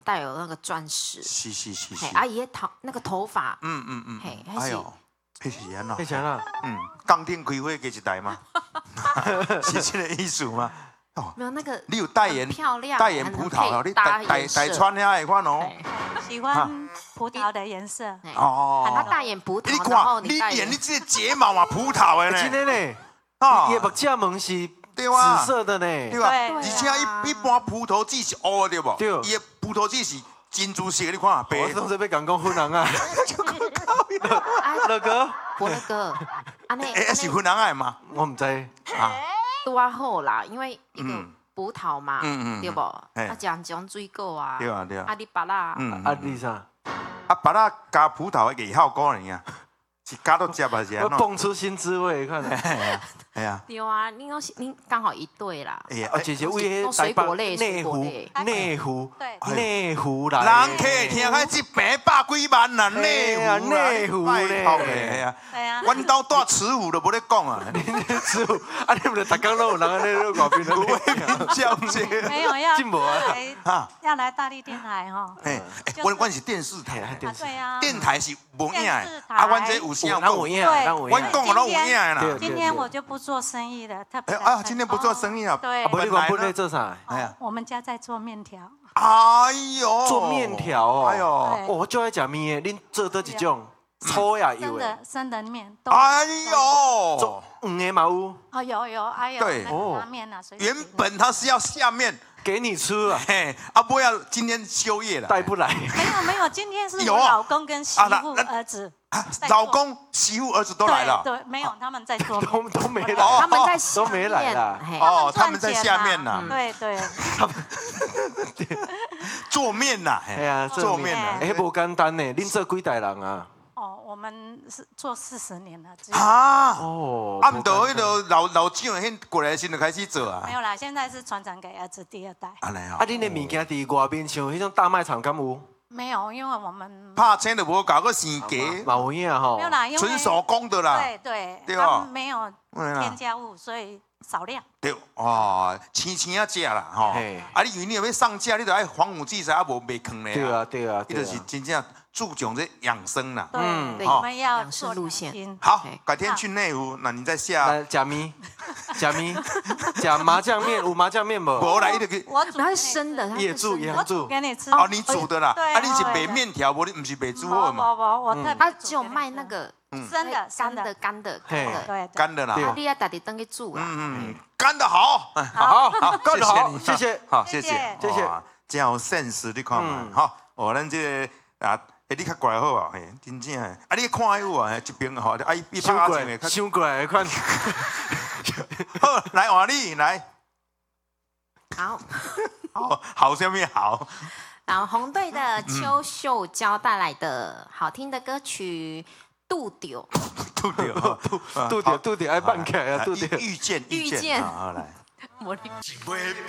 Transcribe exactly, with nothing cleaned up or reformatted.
带有那个钻石。 是是是是。 阿姨头那个头发， 嗯嗯嗯。 嘿， 哎呦，那是安怎？ 那是安怎？ 嗯，钢钉开花加一台吗？是这个意思吗？ 哦，没有那个， 你有代言漂亮， 代言葡萄哦，你代代代穿遐的款哦。 喜欢葡萄的颜色。 哦， 他代言葡萄， 你然后看， 你代言你连你这睫毛嘛葡萄的呢， 真的呢， 啊， 伊目睭门是对啊， 紫色的呢， 对吧？而且一一般葡萄籽是乌的对不？ 对， 伊的葡萄籽是珍珠色，你看白。 我当时要讲讲粉红啊，乐哥， 我那个，安尼， 哎，是粉红爱吗？ 我唔知啊， 多好啦，因为一个葡萄嘛，对不？啊，讲讲水果啊， 对啊对啊， 啊你巴拉， 嗯， 啊你啥？ 啊，巴拉加葡萄的艺好果呢啊，是加到食还是安我怎？ 蹦出新滋味，看。 哎呀， 对啊，你都是你刚好一对啦。 哎呀， 哦，姐姐为水果类， 内湖，内湖， 对， 内湖来。 人客听开一百百几万啊，内湖内湖咧， 哎呀， 对啊， 阮兜住慈湖都无咧讲啊， 慈湖，啊你们逐工都有人安尼咧外边咧小姐， 没有要进无啊，要来大力电台哈。 哎，阮阮是电视台， 啊对啊， 电台是无影的，啊，阮这有声有有影，有影， 阮讲的拢有影的啦。 今天我就不做生意了，特别啊，今天不做生意啊？ 对， 啊，不，你讲本来做啥？ 哎呀， 我们家在做面条。 哎呦， 做面条哦， 哎呦， 我就爱食面的，恁做倒一种粗也有的，生的面。 哎呦， 做黄的嘛有。 哦，有有，哎呦， 对， 拉面啊， 原本他是要下面给你吃啊， 嘿，啊不要今天休业了， 带不来。 没有没有，今天是我老公跟媳妇儿子。 老公、媳妇、儿子都来了。 对，没有，他们在做， 都都没来， 他们在都没来啦。 哦，他们在下面呐。 对对。 做面呐， 哎呀， 做面呐， 哎，不简单呢，恁做几代人啊？ 哦，我们是做四十年了。 啊， 哦， 啊，唔到迄个老老蒋迄过来先就开始做啊。 没有啦，现在是传承给儿子第二代。 安尼啊， 啊，恁的物件伫外面像迄种大卖场敢有？ 没有，因为我们拍青都无搞个生鸡， 嘛有影吼。 没有啦，因为纯手工的啦。 对对， 对哦， 没有添加物，所以少量。 对，哦，青青啊食啦，吼。啊，你以为你要上架，你就爱防腐剂噻，啊无袂坑咧。 对啊对啊， 伊就是真正注重这养生啦。 嗯，我们要做路线。 好，改天去内湖，那你再下。 假米，假米，假麻酱面，有麻酱面无？ 无来，伊就我煮， 它是生的， 也煮也煮给你吃。 哦，你煮的啦， 对， 啊，你是白面条，无你唔是白煮好嘛？ 不不，我特他只有卖那个生的、 干的、干的、干的， 对， 干的啦。 你要打点灯去煮啊。 嗯嗯，干的好， 好，好，干的好，谢谢， 好，谢谢， 谢谢， 真有 sense，你看嘛，好，哦，咱这啊。哎，你较乖好啊，嘿，真正诶，啊，你看迄有啊，一边吼，啊，伊伊拍阿正诶， 伤怪款。 好，来换你来。 好， 好，好什么好？ 然后红队的邱秀娇带来的好听的歌曲《渡丢》。 渡丢， 渡丢，渡丢，爱放开啊，渡丢。 遇见， 遇见， 好来。 魔力。